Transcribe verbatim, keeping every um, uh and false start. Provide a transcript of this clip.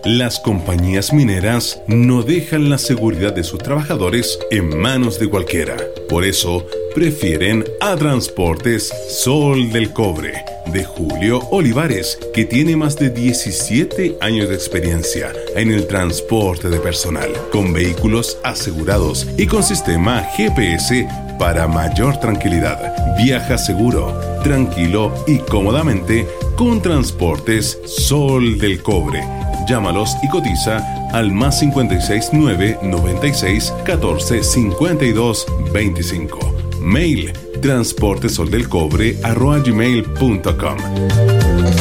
Las compañías mineras no dejan la seguridad de sus trabajadores en manos de cualquiera. Por eso, prefieren a Transportes Sol del Cobre, de Julio Olivares, que tiene más de diecisiete años de experiencia en el transporte de personal, con vehículos asegurados y con sistema G P S para mayor tranquilidad. Viaja seguro, tranquilo y cómodamente con Transportes Sol del Cobre. Llámalos y cotiza al más cincuenta y seis, nueve, noventa y seis, catorce, cincuenta y dos, veinticinco. Mail transportesoldelcobre arroba gmail punto com.